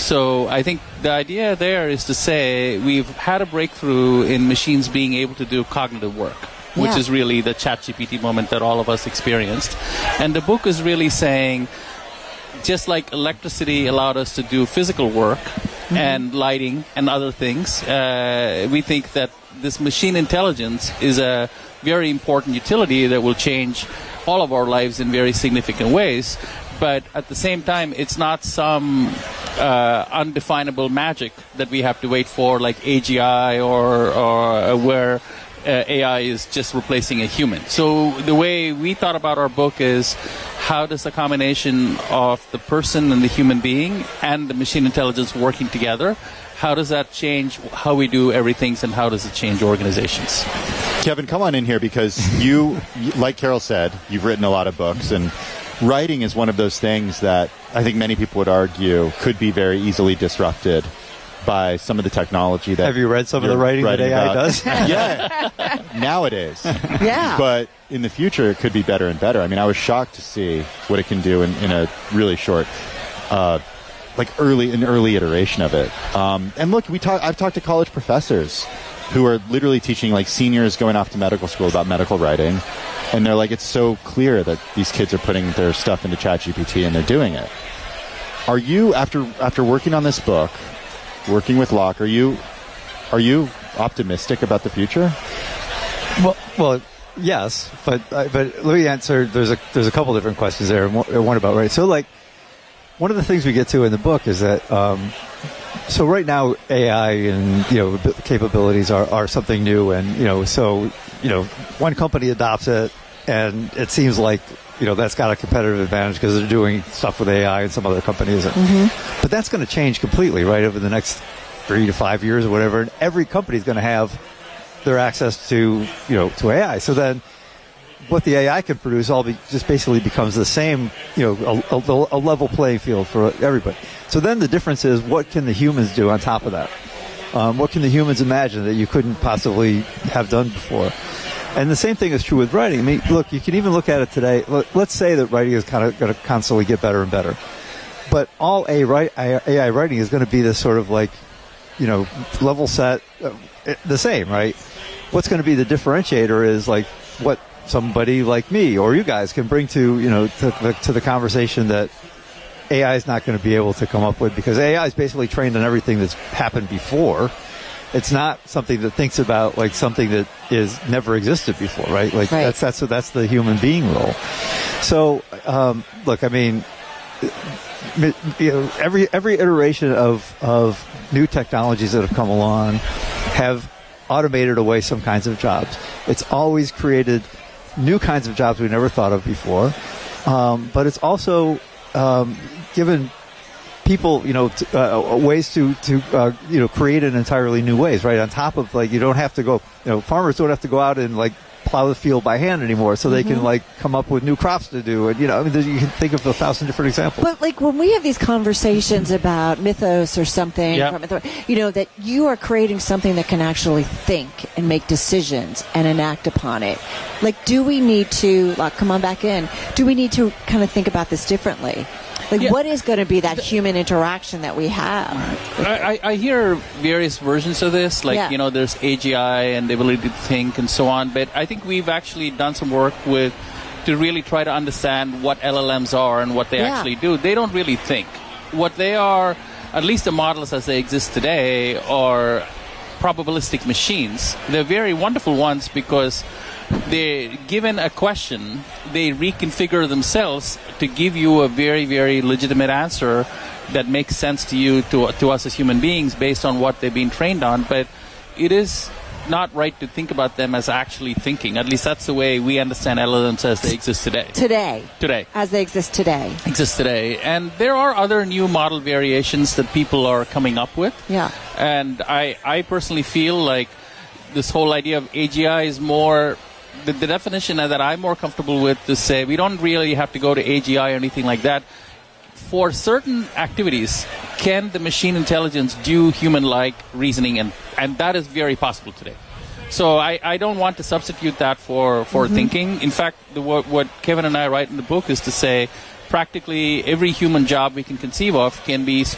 So I think the idea there is to say we've had a breakthrough in machines being able to do cognitive work, which is really the ChatGPT moment that all of us experienced. And the book is really saying, just like electricity allowed us to do physical work and lighting and other things, we think that this machine intelligence is a very important utility that will change all of our lives in very significant ways. But at the same time, it's not some undefinable magic that we have to wait for, like AGI or where AI is just replacing a human. So the way we thought about our book is, how does the combination of the person and the human being and the machine intelligence working together, how does that change how we do everything, and how does it change organizations? Kevin, come on in here, because you, like Carol said, you've written a lot of books, and writing is one of those things that I think many people would argue could be very easily disrupted by some of the technology that... Have you read some of the writing that AI does? Yeah, nowadays. Yeah. But in the future, it could be better and better. I mean, I was shocked to see what it can do in a really short, early iteration of it. And look, I've talked to college professors who are literally teaching like seniors going off to medical school about medical writing. And they're like, it's so clear that these kids are putting their stuff into ChatGPT and they're doing it. Are you, after working on this book, working with Locke, are you optimistic about the future? Well, yes, but let me answer. There's a couple different questions there, and one about right. So, like, one of the things we get to in the book is that so right now AI and capabilities are something new, and so one company adopts it, and it seems like that's got a competitive advantage because they're doing stuff with AI, and some other company isn't. Mm-hmm. But that's going to change completely, right, over the next 3 to 5 years or whatever. And every company is going to have their access to to AI. So then, what the AI can produce just basically becomes the same, a level playing field for everybody. So then the difference is, what can the humans do on top of that? What can the humans imagine that you couldn't possibly have done before? And the same thing is true with writing. I mean, look, you can even look at it today. Let's say that writing is kind of going to constantly get better and better. But all AI writing is going to be this sort of like, level set, the same, right? What's going to be the differentiator is like what somebody like me or you guys can bring to the conversation that AI is not going to be able to come up with, because AI is basically trained on everything that's happened before. It's not something that thinks about like something that is never existed before, right? Like right. That's the human being role. So look, I mean, every iteration of new technologies that have come along have automated away some kinds of jobs. It's always created new kinds of jobs we never thought of before, but it's also given people, ways to create in entirely new ways, right? On top of, like, you don't have to go, farmers don't have to go out and, like, plow the field by hand anymore, so they can, like, come up with new crops to do. And, you can think of 1,000 different examples. But, like, when we have these conversations about mythos or something, that you are creating something that can actually think and make decisions and enact upon it. Like, do we need to, come on back in, do we need to kind of think about this differently? Like, what is going to be that human interaction that we have? I hear various versions of this, like, there's AGI and the ability to think and so on, but I think we've actually done some work to really try to understand what LLMs are and what they actually do. They don't really think. What they are, at least the models as they exist today, are probabilistic machines. They're very wonderful ones because they're given a question, they reconfigure themselves to give you a very, very legitimate answer that makes sense to you, to us as human beings, based on what they've been trained on. But it is not right to think about them as actually thinking. At least that's the way we understand LLMs as they exist today. Today. As they exist today. And there are other new model variations that people are coming up with. Yeah. And I personally feel like this whole idea of AGI is more... The definition that I'm more comfortable with to say we don't really have to go to AGI or anything like that. For certain activities, can the machine intelligence do human-like reasoning? And that is very possible today. So I don't want to substitute that for thinking. In fact, what Kevin and I write in the book is to say practically every human job we can conceive of can be